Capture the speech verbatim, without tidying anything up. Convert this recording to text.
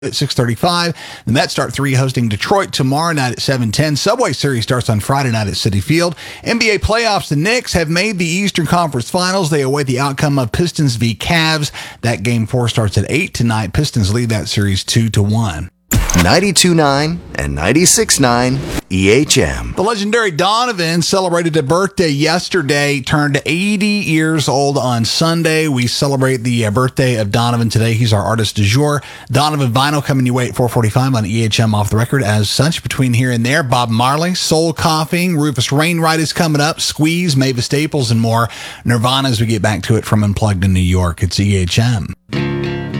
At six thirty-five. The Mets start three hosting Detroit tomorrow night at seven ten. Subway Series starts on Friday night at Citi Field. N B A playoffs, the Knicks have made the Eastern Conference Finals. They await the outcome of Pistons v. Cavs. That game four starts at eight tonight. Pistons lead that series two to one. ninety-two point nine and ninety-six point nine E H M. The legendary Donovan celebrated a birthday yesterday, turned eighty years old on Sunday. We celebrate the uh, birthday of Donovan today. He's our artist du jour. Donovan Vinyl coming your way at four forty-five on E H M Off the Record. As such, between here and there, Bob Marley, Soul Coughing, Rufus Wainwright is coming up, Squeeze, Mavis Staples, and more. Nirvana as we get back to it from Unplugged in New York. It's E H M.